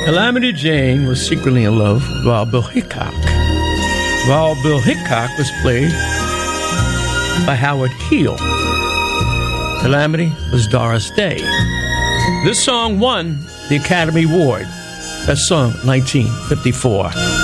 Calamity Jane was secretly in love with Wild Bill Hickok. Wild Bill Hickok was played by Howard Keel. Calamity was Doris Day. This song won the Academy Award. Best song, 1954.